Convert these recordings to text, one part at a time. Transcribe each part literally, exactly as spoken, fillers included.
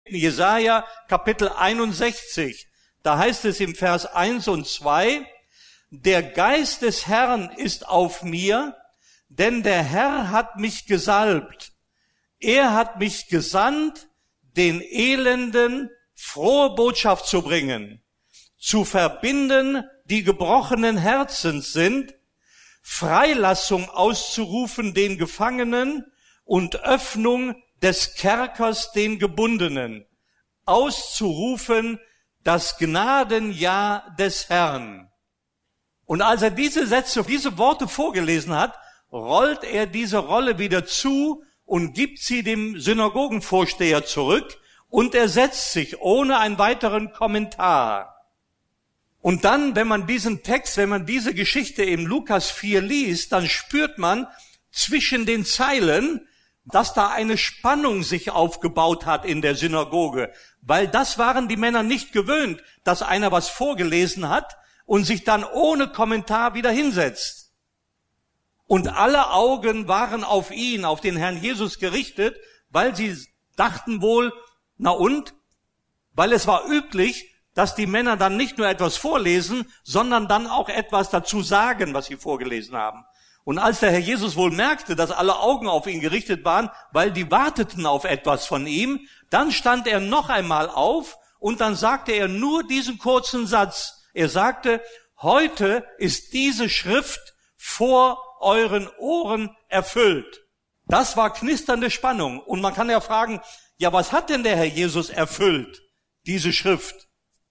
In Jesaja Kapitel einundsechzig, da heißt es im Vers eins und zwei, der Geist des Herrn ist auf mir, denn der Herr hat mich gesalbt. Er hat mich gesandt, den Elenden frohe Botschaft zu bringen, zu verbinden, die gebrochenen Herzens sind, Freilassung auszurufen den Gefangenen und Öffnung des Kerkers den Gebundenen, auszurufen das Gnadenjahr des Herrn. Und als er diese Sätze, diese Worte vorgelesen hat, rollt er diese Rolle wieder zu und gibt sie dem Synagogenvorsteher zurück und er setzt sich ohne einen weiteren Kommentar. Und dann, wenn man diesen Text, wenn man diese Geschichte im Lukas vier liest, dann spürt man zwischen den Zeilen, dass da eine Spannung sich aufgebaut hat in der Synagoge, weil das waren die Männer nicht gewöhnt, dass einer was vorgelesen hat und sich dann ohne Kommentar wieder hinsetzt. Und alle Augen waren auf ihn, auf den Herrn Jesus gerichtet, weil sie dachten wohl, na und? Weil es war üblich, dass die Männer dann nicht nur etwas vorlesen, sondern dann auch etwas dazu sagen, was sie vorgelesen haben. Und als der Herr Jesus wohl merkte, dass alle Augen auf ihn gerichtet waren, weil die warteten auf etwas von ihm, dann stand er noch einmal auf und dann sagte er nur diesen kurzen Satz. Er sagte, heute ist diese Schrift vor euren Ohren erfüllt. Das war knisternde Spannung. Und man kann ja fragen, ja, was hat denn der Herr Jesus erfüllt, diese Schrift?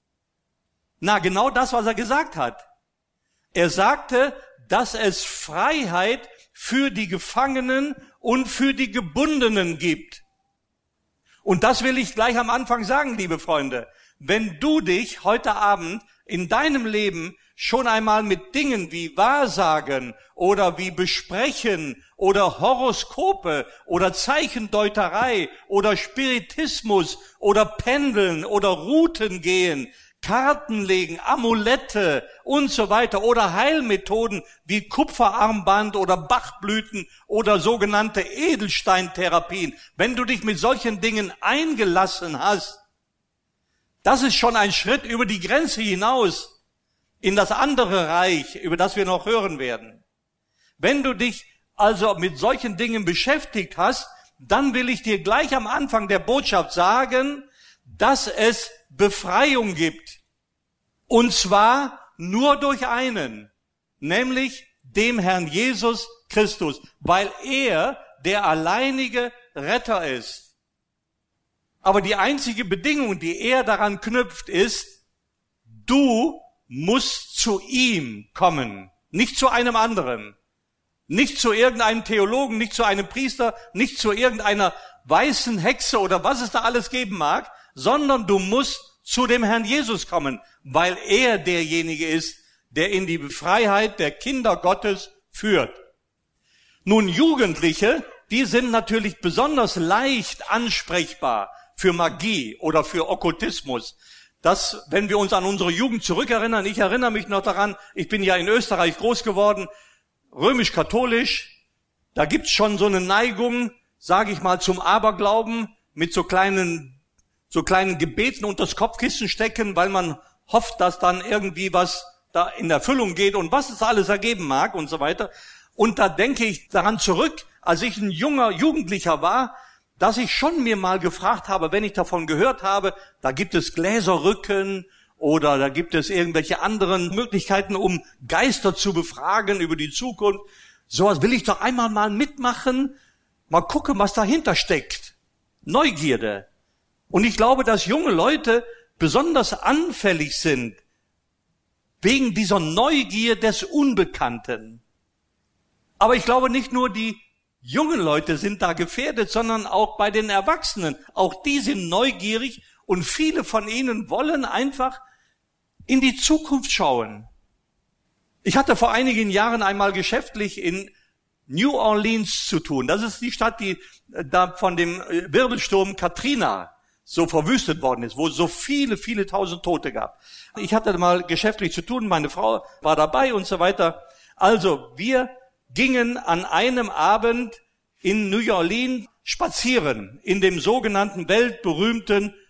Na, genau das, was er gesagt hat. Er sagte, dass es Freiheit für die Gefangenen und für die Gebundenen gibt. Und das will ich gleich am Anfang sagen, liebe Freunde. Wenn du dich heute Abend in deinem Leben schon einmal mit Dingen wie Wahrsagen oder wie Besprechen oder Horoskope oder Zeichendeuterei oder Spiritismus oder Pendeln oder Routen gehen, Karten legen, Amulette und so weiter oder Heilmethoden wie Kupferarmband oder Bachblüten oder sogenannte Edelsteintherapien. Wenn du dich mit solchen Dingen eingelassen hast, das ist schon ein Schritt über die Grenze hinaus in das andere Reich, über das wir noch hören werden. Wenn du dich also mit solchen Dingen beschäftigt hast, dann will ich dir gleich am Anfang der Botschaft sagen, dass es Befreiung gibt. Und zwar nur durch einen, nämlich dem Herrn Jesus Christus, weil er der alleinige Retter ist. Aber die einzige Bedingung, die er daran knüpft, ist, du musst zu ihm kommen, nicht zu einem anderen, nicht zu irgendeinem Theologen, nicht zu einem Priester, nicht zu irgendeiner weißen Hexe oder was es da alles geben mag, sondern du musst zu dem Herrn Jesus kommen, weil er derjenige ist, der in die Freiheit der Kinder Gottes führt. Nun, Jugendliche, die sind natürlich besonders leicht ansprechbar für Magie oder für Okkultismus. Das, wenn wir uns an unsere Jugend zurückerinnern, ich erinnere mich noch daran, ich bin ja in Österreich groß geworden, römisch-katholisch, da gibt's schon so eine Neigung, sage ich mal, zum Aberglauben mit so kleinen so kleinen Gebeten unter das Kopfkissen stecken, weil man hofft, dass dann irgendwie was da in Erfüllung geht und was es alles ergeben mag und so weiter. Und da denke ich daran zurück, als ich ein junger Jugendlicher war, dass ich schon mir mal gefragt habe, wenn ich davon gehört habe, da gibt es Gläserrücken oder da gibt es irgendwelche anderen Möglichkeiten, um Geister zu befragen über die Zukunft. Sowas will ich doch einmal mal mitmachen, mal gucken, was dahinter steckt. Neugierde. Und ich glaube, dass junge Leute besonders anfällig sind wegen dieser Neugier des Unbekannten. Aber ich glaube, nicht nur die jungen Leute sind da gefährdet, sondern auch bei den Erwachsenen. Auch die sind neugierig und viele von ihnen wollen einfach in die Zukunft schauen. Ich hatte vor einigen Jahren einmal geschäftlich in New Orleans zu tun. Das ist die Stadt, die da von dem Wirbelsturm Katrina so verwüstet worden ist, wo es so viele, viele tausend Tote gab. Ich hatte mal geschäftlich zu tun, meine Frau war dabei und so weiter. Also, wir gingen an einem Abend in New Orleans spazieren, in dem sogenannten weltberühmten